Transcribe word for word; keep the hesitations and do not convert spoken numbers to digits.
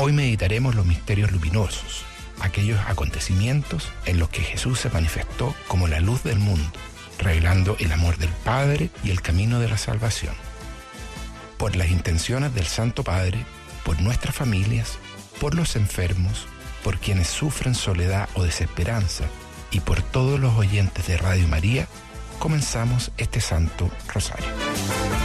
Hoy meditaremos los misterios luminosos, aquellos acontecimientos en los que Jesús se manifestó como la luz del mundo, revelando el amor del Padre y el camino de la salvación. Por las intenciones del Santo Padre, por nuestras familias, por los enfermos, por quienes sufren soledad o desesperanza y por todos los oyentes de Radio María, comenzamos este Santo Rosario.